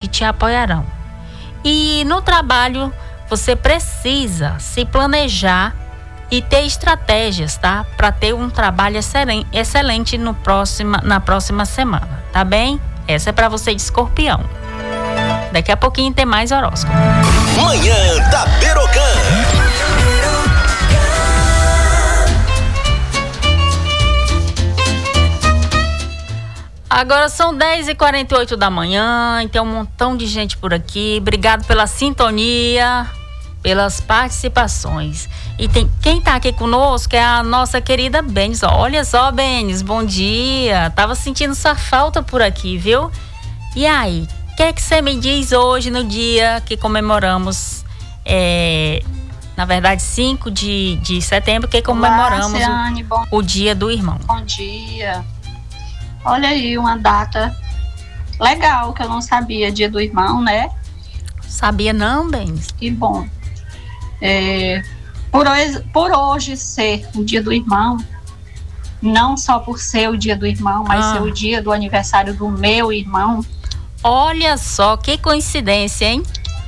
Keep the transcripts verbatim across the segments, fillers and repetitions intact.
que te apoiarão. E no trabalho você precisa se planejar e ter estratégias, tá? Para ter um trabalho excelente no próxima, na próxima semana, tá bem? Essa é para você de Escorpião. Daqui a pouquinho tem mais horóscopo. Manhã da Perocã. Agora são dez e quarenta e oito da manhã e tem um montão de gente por aqui. Obrigado pela sintonia, pelas participações. E tem, quem tá aqui conosco é a nossa querida Benis. Olha só, Benis, bom dia. Tava sentindo sua falta por aqui, viu? E aí, o que é que você me diz hoje no dia que comemoramos, é, na verdade, cinco de, de setembro, que comemoramos Olá, Ciane, bom... o, o Dia do Irmão. Bom dia. Olha aí, uma data legal que eu não sabia, Dia do Irmão, né? Sabia não, Benis? Que bom. É, por, hoje, por hoje ser o Dia do Irmão, não só por ser o Dia do Irmão, mas ah. ser o dia do aniversário do meu irmão. Olha só, que coincidência, hein?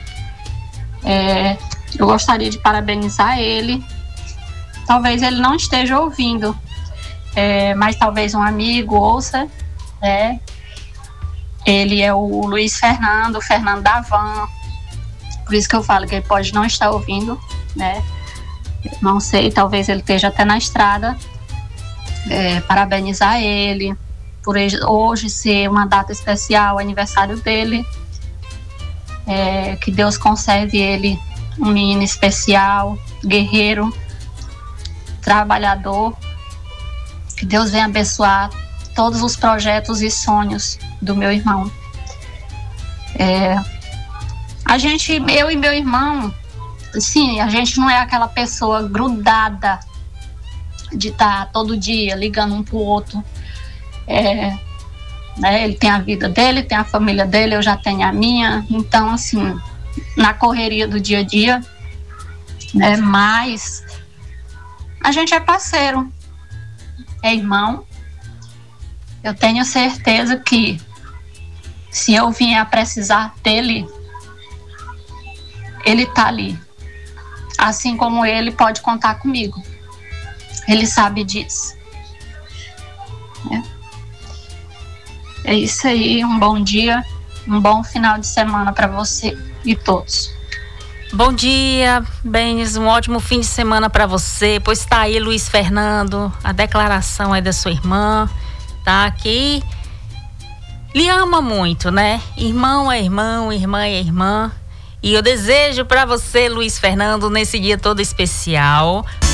É, eu gostaria de parabenizar ele. Talvez ele não esteja ouvindo, é, mas talvez um amigo ouça, né? Ele é o Luiz Fernando, o Fernando da Van. Por isso que eu falo que ele pode não estar ouvindo, né? Não sei, talvez ele esteja até na estrada. É, parabenizar ele por hoje ser uma data especial, aniversário dele. É, que Deus conserve ele um menino especial, guerreiro, trabalhador. Que Deus venha abençoar todos os projetos e sonhos do meu irmão. É, a gente, eu e meu irmão, sim, a gente não é aquela pessoa grudada de estar tá todo dia ligando um pro outro. É, né, ele tem a vida dele, tem a família dele, eu já tenho a minha. Então, assim, na correria do dia a dia, né, mas a gente é parceiro, é irmão. Eu tenho certeza que se eu vier a precisar dele, ele tá ali. Assim como ele pode contar comigo. Ele sabe disso. É, é isso aí, um bom dia, um bom final de semana para você e todos. Bom dia, Benis, um ótimo fim de semana para você. Pois tá aí, Luiz Fernando, a declaração é da sua irmã, tá aqui. Lhe ama muito, né? Irmão é irmão, irmã é irmã. E eu desejo para você, Luiz Fernando, nesse dia todo especial,